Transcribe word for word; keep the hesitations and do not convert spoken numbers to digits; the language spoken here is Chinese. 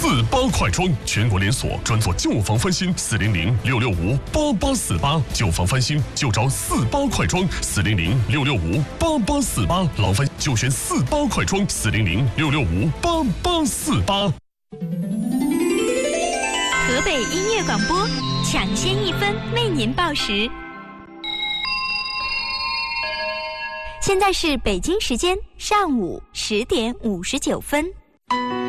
四八快装，全国连锁，专做旧房翻新，四零零六六五八八四八，旧房翻新就找四八快装，四零零六六五八八四八，老翻就选四八快装，四零零六六五八八四八。 河北音乐广播，抢先一分为您报时。现在是北京时间上午十点五十九分。